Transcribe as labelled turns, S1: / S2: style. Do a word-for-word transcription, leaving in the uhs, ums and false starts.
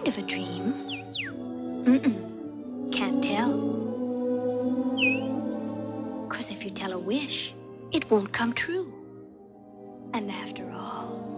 S1: kind of a dream? Mm-mm. Can't tell. 'Cause if you tell a wish, it won't come true. And after all,